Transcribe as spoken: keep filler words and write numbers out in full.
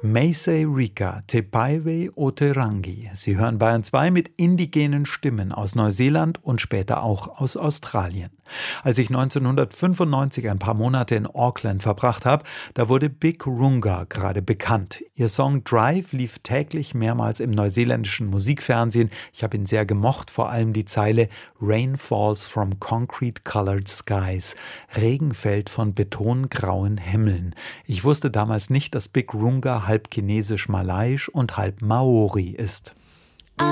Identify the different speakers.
Speaker 1: Maesai Rika, Te Paiwei o Te Rangi. Sie hören Bayern zwei mit indigenen Stimmen aus Neuseeland und später auch aus Australien. Als ich neunzehnhundertfünfundneunzig ein paar Monate in Auckland verbracht habe, da wurde Big Runga gerade bekannt. Ihr Song Drive lief täglich mehrmals im neuseeländischen Musikfernsehen. Ich habe ihn sehr gemocht, vor allem die Zeile Rain falls from concrete colored skies. Regen fällt von betongrauen Himmeln. Ich wusste damals nicht, dass Big Runga halb chinesisch-malaiisch und halb Maori ist.